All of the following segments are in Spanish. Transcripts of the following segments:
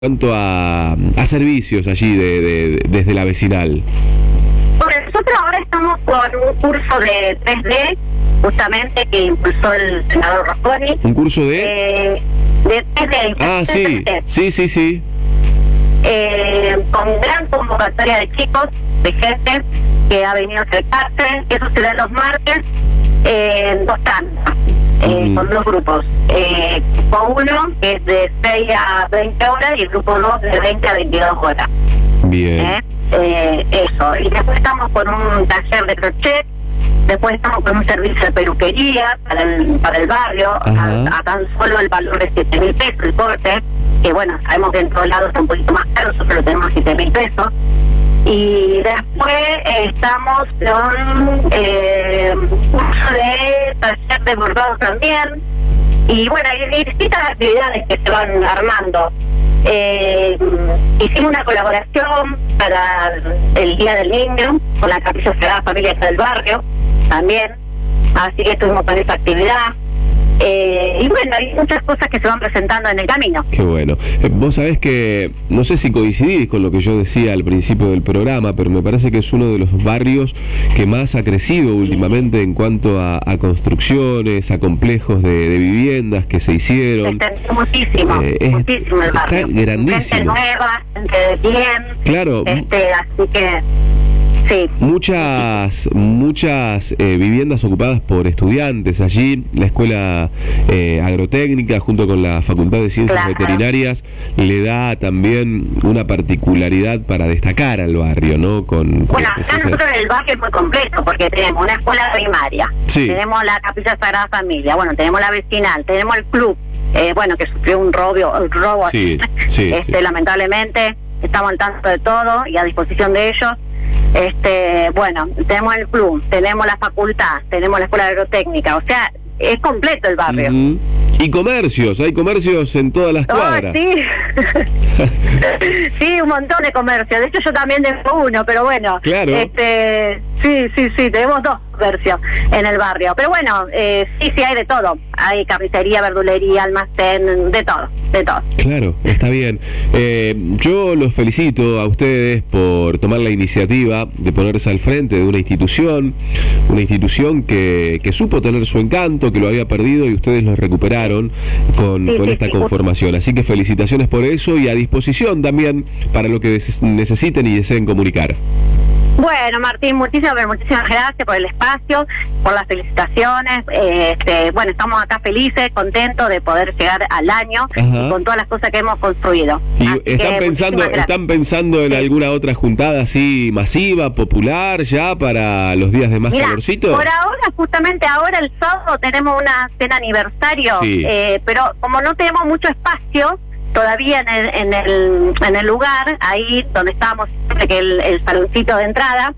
cuanto a servicios allí desde la vecinal? Bueno, nosotros ahora estamos con un curso de 3D, justamente, que impulsó el senador Rosconi. ¿Un curso de 3D. Ah, sí, 3D. sí. Con gran convocatoria de chicos, de gente que ha venido a acercarse. Eso se da los martes en 2 tandas, con 2 grupos. Grupo 1, que es de 6 a 20 horas, y el grupo 2 de 20 a 22 horas. Bien. Eso. Y después estamos con un taller de crochet. Después estamos con un servicio de peluquería para el barrio, a tan solo el valor de 7.000 pesos el corte, que bueno, sabemos que en todos lados está un poquito más caro, nosotros lo tenemos 7.000 pesos. Y después estamos con un curso de taller de bordado también. Y bueno, hay distintas actividades que se van armando. Hicimos una colaboración para el Día del Niño con la Capilla Sagrada Familia del barrio también, así que estuvimos con esa actividad. Y bueno, hay muchas cosas que se van presentando en el camino. Qué bueno. Vos sabés que, no sé si coincidís con lo que yo decía al principio del programa, pero me parece que es uno de los barrios que más ha crecido últimamente en cuanto a construcciones, a complejos de viviendas que se hicieron. Muchísimo el barrio. Está grandísimo. Gente nueva, gente de bien. Claro. Así que... Sí. Muchas viviendas ocupadas por estudiantes allí. La escuela agrotécnica junto con la Facultad de Ciencias Veterinarias le da también una particularidad para destacar al barrio, ¿no? Bueno, acá nosotros en el barrio es muy completo porque tenemos una escuela primaria, tenemos la Capilla Sagrada Familia, bueno, tenemos la vecinal, tenemos el club, bueno, que sufrió un robo sí. Lamentablemente, estamos al tanto de todo y a disposición de ellos. Bueno, tenemos el club, tenemos la facultad, tenemos la escuela agrotécnica, o sea, es completo el barrio. Y comercios, hay comercios en todas las cuadras. Sí. Sí, un montón de comercios. De hecho, yo también tengo uno, pero bueno. Claro. Sí, tenemos 2 comercios en el barrio. Pero bueno, sí, hay de todo. Hay carnicería, verdulería, almacén, de todo. Claro, está bien. Yo los felicito a ustedes por tomar la iniciativa de ponerse al frente de una institución que supo tener su encanto, que lo había perdido y ustedes lo recuperaron con esta conformación. Así que felicitaciones por eso y a disposición también para lo que necesiten y deseen comunicar. Bueno, Martín, muchísimas gracias por el espacio, por las felicitaciones. Bueno, estamos acá felices, contentos de poder llegar al año y con todas las cosas que hemos construido. ¿Y están pensando en alguna otra juntada así masiva, popular, ya para los días de más calorcito? Por ahora, justamente ahora el sábado tenemos una cena aniversario, pero como no tenemos mucho espacio todavía en el lugar, ahí donde estábamos, que el saloncito de entrada,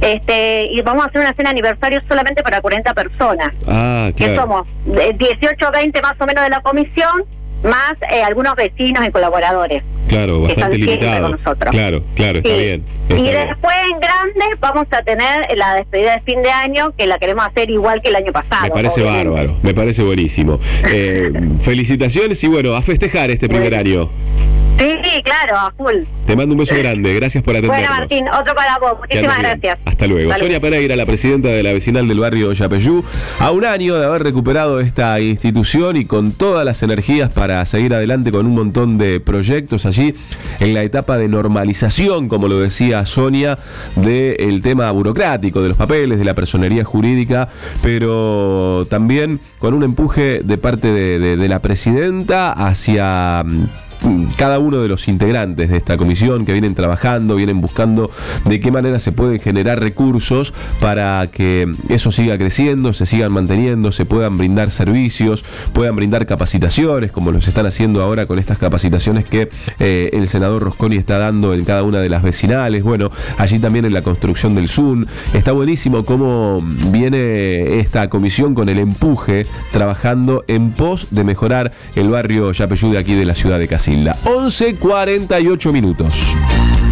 y vamos a hacer una cena aniversario solamente para 40 personas. Claro. Que somos 18 o 20 más o menos de la comisión, más algunos vecinos y colaboradores. Claro, bastante limitado. Con nosotros. Claro, está bien. Después en grande vamos a tener la despedida de fin de año, que la queremos hacer igual que el año pasado. Me parece bárbaro, me parece buenísimo. Felicitaciones y bueno, a festejar este primer año. Sí, claro, a full. Te mando un beso grande, gracias por atendernos. Bueno, Martín, otro para vos, muchísimas gracias. Hasta luego. Salud. Sonia Pereira, la presidenta de la vecinal del barrio Yapeyú, a un año de haber recuperado esta institución y con todas las energías para seguir adelante con un montón de proyectos allí en la etapa de normalización, como lo decía Sonia, del tema burocrático, de los papeles, de la personería jurídica, pero también con un empuje de parte de la presidenta hacia cada uno de los integrantes de esta comisión que vienen trabajando, vienen buscando de qué manera se pueden generar recursos para que eso siga creciendo, se sigan manteniendo, se puedan brindar servicios, puedan brindar capacitaciones, como los están haciendo ahora con estas capacitaciones que el senador Rosconi está dando en cada una de las vecinales. Bueno, allí también en la construcción del ZUN. Está buenísimo cómo viene esta comisión con el empuje, trabajando en pos de mejorar el barrio Yapeyú de aquí de la ciudad de Casilda. 11:48 minutos.